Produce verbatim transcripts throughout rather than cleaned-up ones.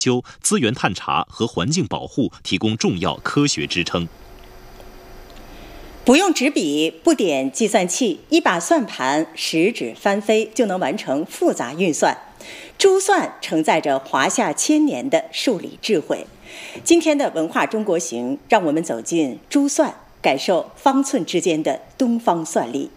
究、资源探查和环境保护提供重要科学支撑。 不用纸笔，不点计算器，一把算盘十指翻飞就能完成复杂运算。珠算承载着华夏千年的数理智慧。今天的文化中国行，让我们走进珠算，感受方寸之间的东方算力。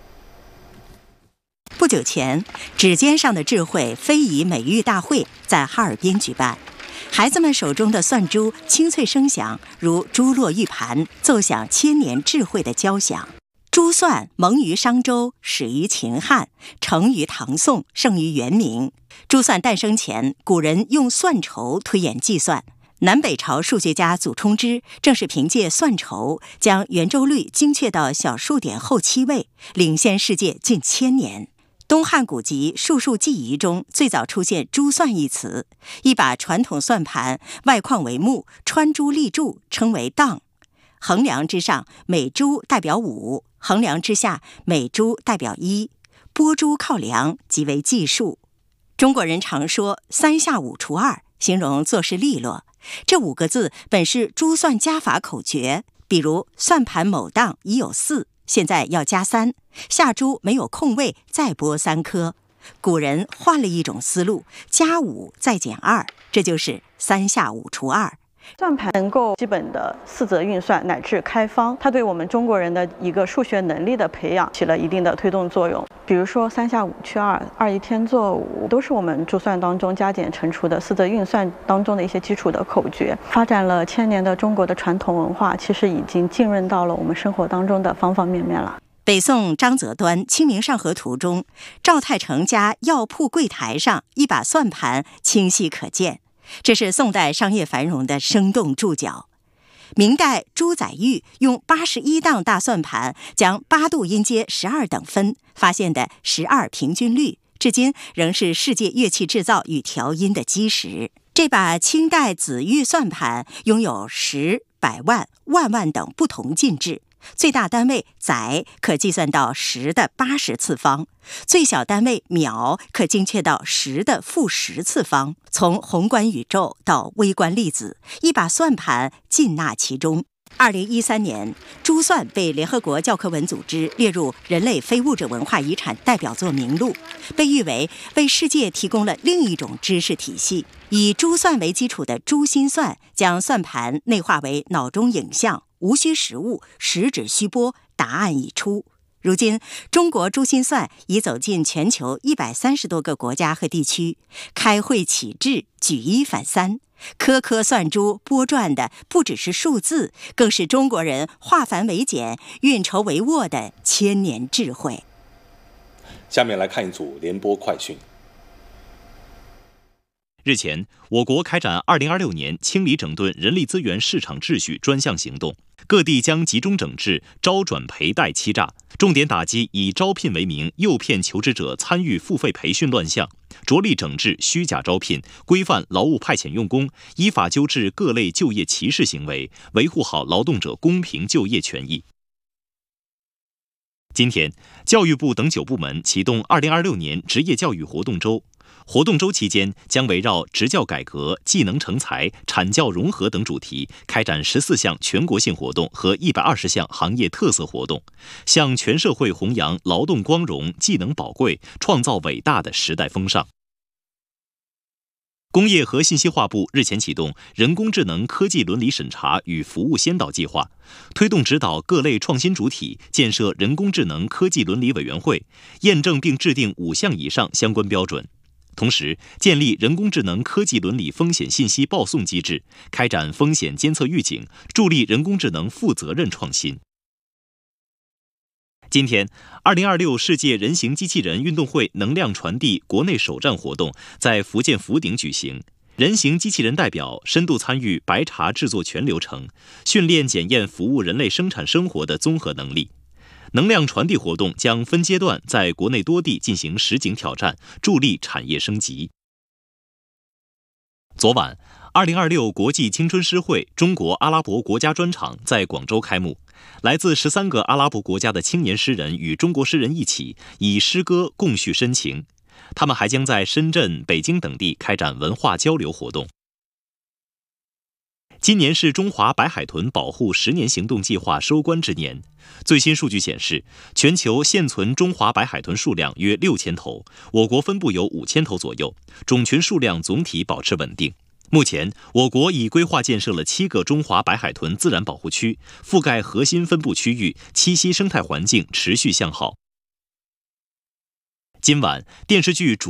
不久前，指尖上的智慧非遗美育大会在哈尔滨举办。孩子们手中的算珠清脆声响，如珠落玉盘，奏响千年智慧的交响。珠算萌于商周，始于秦汉，成于唐宋，盛于元明。珠算诞生前，古人用算筹推演计算。南北朝数学家祖冲之正是凭借算筹，将圆周率精确到小数点后七位，领先世界近千年。东汉古籍《数数记遗》中最早出现珠算一词，一把传统算盘，外框为木，穿珠立柱，称为当。横梁之上，每珠代表五；横梁之下，每珠代表一。拨珠靠梁即为计数。中国人常说三下五除二，形容做事利落。这五个字本是珠算加法口诀，比如算盘某档已有四，现在要加三，下珠没有空位，再拨三颗。古人换了一种思路，加五再减二，这就是三下五除二。 算盘能够基本的四则运算乃至开方，它对我们中国人的一个数学能力的培养起了一定的推动作用。比如说三下五去二，二一添作五，都是我们珠算当中加减乘除的四则运算当中的一些基础的口诀。发展了千年的中国的传统文化，其实已经浸润到了我们生活当中的方方面面了。 北宋张择端《清明上河图》中，赵太成家药铺柜台上一把算盘清晰可见。这是宋代商业繁荣的生动注脚。明代朱载堉用八十一档大算盘将八度音阶十二等分，发现的十二平均律，至今仍是世界乐器制造与调音的基石。这把清代紫玉算盘拥有十、百万、万万等不同进制。最大单位载可计算到十的八十次方，最小单位秒可精确到十的负十次方。从宏观宇宙到微观粒子，一把算盘尽纳其中。二零一三年，珠算被联合国教科文组织列入人类非物质文化遗产代表作名录，被誉为为世界提供了另一种知识体系。以珠算为基础的珠心算，将算盘内化为脑中影像，无需实物，十指虚拨，答案已出。如今，中国珠心算已走进全球一百三十多个国家和地区，开会启智，举一反三。颗颗算珠拨转的不只是数字，更是中国人化繁为简、运筹帷幄的千年智慧。 下面来看一组联播快讯。 日前，我国开展二零二六年清理整顿人力资源市场秩序专项行动，各地将集中整治招转赔贷欺诈，重点打击以招聘为名诱骗求职者参与付费培训乱象，着力整治虚假招聘，规范劳务派遣用工，依法纠治各类就业歧视行为，维护好劳动者公平就业权益。今天，教育部等九部门启动二零二六年职业教育活动周。活动周期间，将围绕职教改革、技能成才、产教融合等主题，开展十四项全国性活动和一百二十项行业特色活动，向全社会弘扬劳动光荣、技能宝贵，创造伟大的时代风尚。工业和信息化部日前启动人工智能科技伦理审查与服务先导计划，推动指导各类创新主体建设人工智能科技伦理委员会，验证并制定五项以上相关标准。同时，建立人工智能科技伦理风险信息报送机制，开展风险监测预警，助力人工智能负责任创新。今天，二零二六世界人形机器人运动会能量传递国内首站活动在福建福鼎举行。人形机器人代表深度参与白茶制作全流程，训练检验服务人类生产生活的综合能力。能量传递活动将分阶段在国内多地进行实景挑战，助力产业升级。昨晚，二零二六国际青春诗会中国阿拉伯国家专场在广州开幕。来自十三个阿拉伯国家的青年诗人与中国诗人一起，以诗歌共叙深情。他们还将在深圳、北京等地开展文化交流活动。 今年是中华白海豚保护十年行动计划收官之年。最新数据显示，全球现存中华白海豚数量约六千头，我国分布有五千头左右，种群数量总体保持稳定。目前，我国已规划建设了七个中华白海豚自然保护区，覆盖核心分布区域，栖息生态环境持续向好。今晚电视剧主